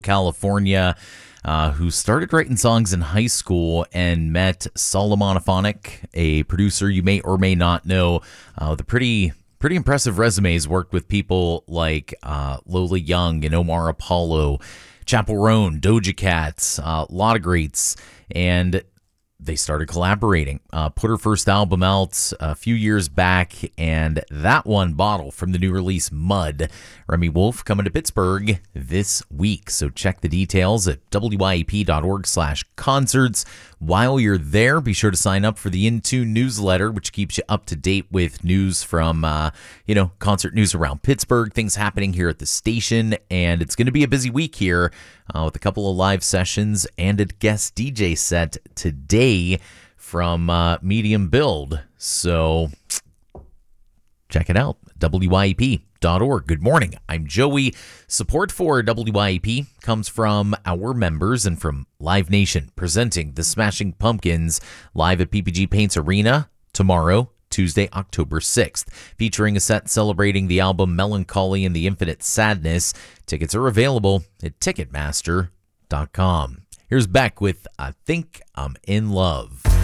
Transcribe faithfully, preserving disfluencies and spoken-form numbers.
California, uh, who started writing songs in high school and met Solomonophonic, a producer you may or may not know, uh, with a pretty pretty impressive resumes. Worked with people like uh, Lola Young and Omar Apollo, Chappell Roan, Doja Cat, uh, a lot of greats, and they started collaborating. Uh, put her first album out a few years back, and that one, Bottle, from the new release Mud. Remy Wolf coming to Pittsburgh this week, so check the details at W I E P dot org slash concerts. While you're there, be sure to sign up for the In Tune newsletter, which keeps you up to date with news from, uh, you know, concert news around Pittsburgh, things happening here at the station, and it's going to be a busy week here uh, with a couple of live sessions and a guest D J set today from uh, Medium Build. So check it out, W I E P dot org. Good morning. I'm Joey. Support for W I E P comes from our members and from Live Nation, presenting the Smashing Pumpkins live at P P G Paints Arena tomorrow, Tuesday, October sixth, featuring a set celebrating the album Melancholy and the Infinite Sadness. Tickets are available at Ticketmaster dot com. Here's Beck with I Think I'm in Love.